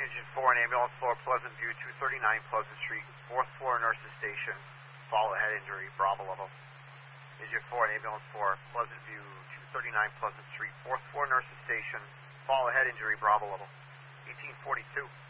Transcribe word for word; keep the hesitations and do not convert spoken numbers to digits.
Engine four, an ambulance for Pleasant View, two thirty-nine Pleasant Street, fourth floor nurses station, follow head injury, Bravo level. Engine four, an ambulance for Pleasant View, two thirty-nine Pleasant Street, fourth floor nurses station, follow head injury, Bravo level. eighteen forty-two.